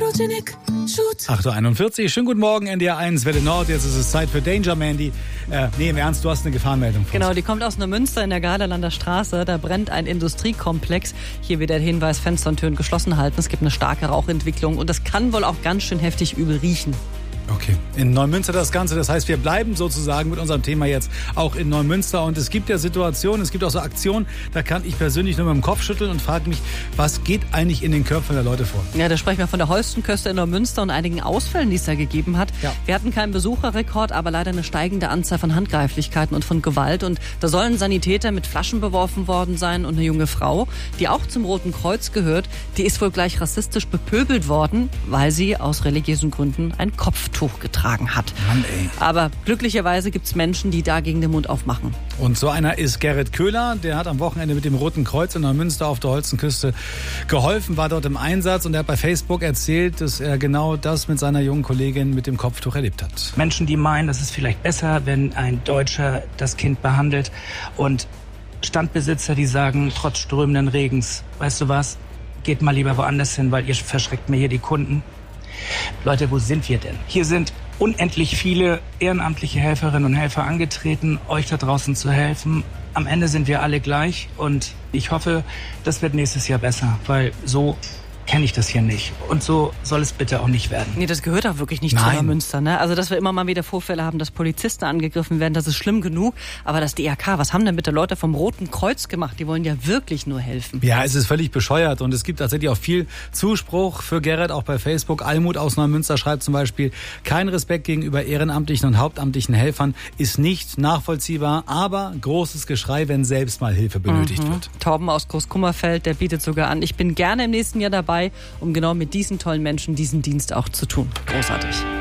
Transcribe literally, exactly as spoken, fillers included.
Photogenic Shoot. acht Uhr einundvierzig, schönen guten Morgen, N D R eins, Welle Nord. Jetzt ist es Zeit für Danger Mandy. Äh, nee, im Ernst, du hast eine Gefahrenmeldung. Genau, die kommt aus Neumünster in der Garderlander Straße. Da brennt ein Industriekomplex. Hier wieder der Hinweis, Fenster und Türen geschlossen halten. Es gibt eine starke Rauchentwicklung und das kann wohl auch ganz schön heftig übel riechen. Okay, in Neumünster das Ganze. Das heißt, wir bleiben sozusagen mit unserem Thema jetzt auch in Neumünster. Und es gibt ja Situationen, es gibt auch so Aktionen, da kann ich persönlich nur mit dem Kopf schütteln und frage mich, was geht eigentlich in den Köpfen der Leute vor? Ja, da sprechen wir von der Holstenküste in Neumünster und einigen Ausfällen, die es da gegeben hat. Ja. Wir hatten keinen Besucherrekord, aber leider eine steigende Anzahl von Handgreiflichkeiten und von Gewalt. Und da sollen Sanitäter mit Flaschen beworfen worden sein und eine junge Frau, die auch zum Roten Kreuz gehört, die ist wohl gleich rassistisch bepöbelt worden, weil sie aus religiösen Gründen ein Kopftuch getragen hat. Mann, ey. Aber glücklicherweise gibt es Menschen, die dagegen den Mund aufmachen. Und so einer ist Gerrit Köhler. Der hat am Wochenende mit dem Roten Kreuz in Neumünster auf der Holstenküste geholfen, war dort im Einsatz und er hat bei Facebook erzählt, dass er genau das mit seiner jungen Kollegin mit dem Kopftuch erlebt hat. Menschen, die meinen, es ist vielleicht besser, wenn ein Deutscher das Kind behandelt, und Standbesitzer, die sagen, trotz strömenden Regens, weißt du was, geht mal lieber woanders hin, weil ihr verschreckt mir hier die Kunden. Leute, wo sind wir denn? Hier sind unendlich viele ehrenamtliche Helferinnen und Helfer angetreten, euch da draußen zu helfen. Am Ende sind wir alle gleich und ich hoffe, das wird nächstes Jahr besser, weil so kenne ich das hier nicht. Und so soll es bitte auch nicht werden. Nee, das gehört auch wirklich nicht Nein. zu Neumünster. Ne? Also, dass wir immer mal wieder Vorfälle haben, dass Polizisten angegriffen werden, das ist schlimm genug. Aber das D R K, was haben denn bitte Leute vom Roten Kreuz gemacht? Die wollen ja wirklich nur helfen. Ja, es ist völlig bescheuert und es gibt tatsächlich auch viel Zuspruch für Gerrit, auch bei Facebook. Almut aus Neumünster schreibt zum Beispiel, kein Respekt gegenüber ehrenamtlichen und hauptamtlichen Helfern ist nicht nachvollziehbar, aber großes Geschrei, wenn selbst mal Hilfe benötigt mhm. wird. Torben aus Großkummerfeld, der bietet sogar an, ich bin gerne im nächsten Jahr dabei, um genau mit diesen tollen Menschen diesen Dienst auch zu tun. Großartig.